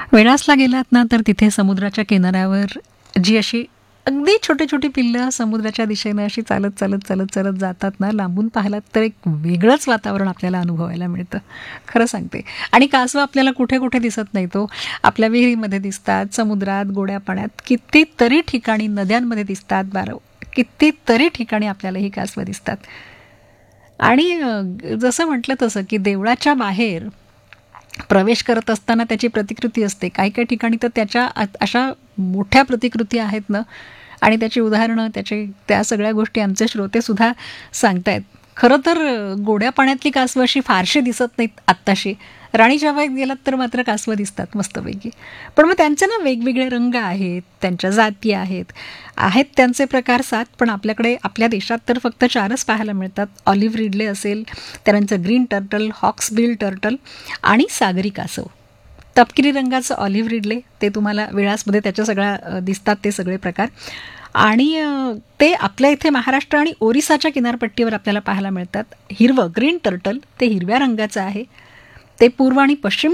वेळासला गेलात ना तर तिथे समुद्राच्या किनाऱ्यावर जी अशी अगदी छोटी छोटी पिल्लं समुद्राच्या दिशेनं अशी चालत चालत चालत चालत जातात ना, लांबून पाहिलात तर एक वेगळंच वातावरण आपल्याला अनुभवायला मिळतं. खरं सांगते. आणि कासवं आपल्याला कुठे कुठे दिसत नाही तो आपल्या विहिरीमध्ये दिसतात, समुद्रात, गोड्या पाण्यात कितीतरी ठिकाणी, नद्यांमध्ये दिसतात. कितीतरी ठिकाणी आपल्याला ही कासवं दिसतात. आणि जसं म्हटलं तसं की देवळाच्या बाहेर प्रवेश करत असताना त्याची प्रतिकृती असते. काही काही ठिकाणी तर त्याच्या अशा मोठ्या प्रतिकृती आहेत ना, आणि त्याची उदाहरणं, त्या सगळ्या गोष्टी आमचे श्रोतेसुद्धा सांगतायत. खरं तर गोड्या पाण्यातली कासवं अशी फारशी दिसत नाहीत आत्ताशी. राणीच्या बागेत गेलात तर मात्र कासवं दिसतात मस्तपैकी. पण मग त्यांचे ना वेगवेगळे रंग आहेत, त्यांच्या जाती आहेत, आहेत त्यांचे प्रकार 7, पण आपल्याकडे आपल्या देशात तर फक्त 4च पाहायला मिळतात. ऑलिव्ह रिडले असेल, त्यानंतर ग्रीन टर्टल, हॉक्सबिल टर्टल आणि सागरी कासव. तपकिरी रंगाचं ऑलिव्ह रिडले ते तुम्हाला विळासमध्ये त्याच्या सगळ्या दिसतात ते सगळे प्रकार. आणि ते आपल्या इथे महाराष्ट्र आणि ओरिसाच्या किनारपट्टीवर आपल्याला पाहायला मिळतात. हिरवं ग्रीन टर्टल ते हिरव्या रंगाचं आहे. ते पूर्व आणि पश्चिम